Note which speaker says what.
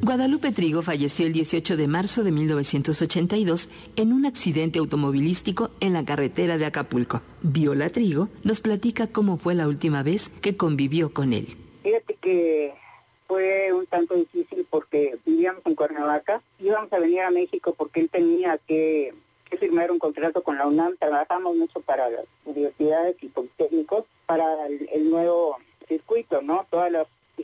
Speaker 1: Guadalupe Trigo falleció el 18 de marzo de 1982 en un accidente automovilístico en la carretera de Acapulco. Viola Trigo nos platica cómo fue la última vez que convivió con él.
Speaker 2: Fíjate que fue un tanto difícil porque vivíamos en Cuernavaca, íbamos a venir a México porque él tenía que firmar un contrato con la UNAM. Trabajamos mucho para las universidades y politécnicos, para el nuevo circuito, ¿no? Todas las